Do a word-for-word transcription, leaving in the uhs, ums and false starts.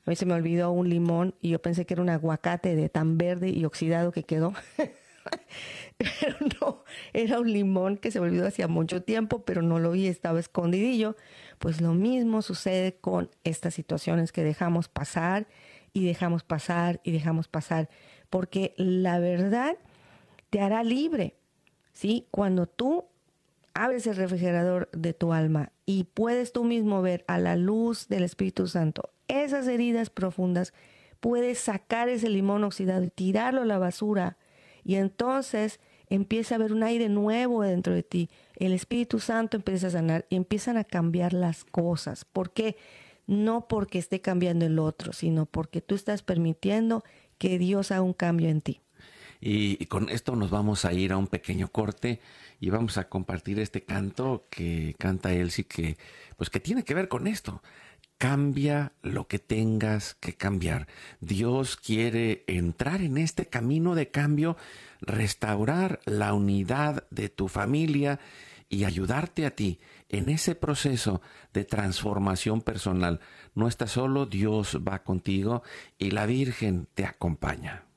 A mí se me olvidó un limón y yo pensé que era un aguacate de tan verde y oxidado que quedó. Pero no, era un limón que se me olvidó hacía mucho tiempo, pero no lo vi, estaba escondidillo. Pues lo mismo sucede con estas situaciones que dejamos pasar y dejamos pasar y dejamos pasar, porque la verdad te hará libre, ¿sí? Cuando tú abres el refrigerador de tu alma y puedes tú mismo ver a la luz del Espíritu Santo esas heridas profundas, puedes sacar ese limón oxidado y tirarlo a la basura, y entonces empieza a haber un aire nuevo dentro de ti. El Espíritu Santo empieza a sanar y empiezan a cambiar las cosas. ¿Por qué? No porque esté cambiando el otro, sino porque tú estás permitiendo que Dios haga un cambio en ti. Y, y con esto nos vamos a ir a un pequeño corte y vamos a compartir este canto que canta Elsie, que pues que tiene que ver con esto. Cambia lo que tengas que cambiar. Dios quiere entrar en este camino de cambio, restaurar la unidad de tu familia y ayudarte a ti en ese proceso de transformación personal. No estás solo, Dios va contigo y la Virgen te acompaña.